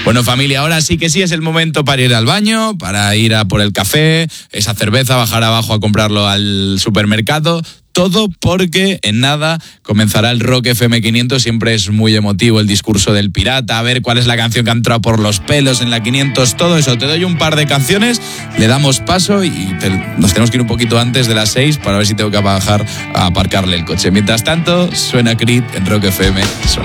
Bueno, familia, ahora sí que sí es el momento para ir al baño, para ir a por el café, esa cerveza, bajar abajo a comprarlo al supermercado. Todo porque en nada comenzará el Rock FM 500, siempre es muy emotivo el discurso del pirata, a ver cuál es la canción que ha entrado por los pelos en la 500, todo eso. Te doy un par de canciones, le damos paso y nos tenemos que ir un poquito antes de las 6 para ver si tengo que bajar a aparcarle el coche. Mientras tanto, suena Creed en Rock FM, sonando.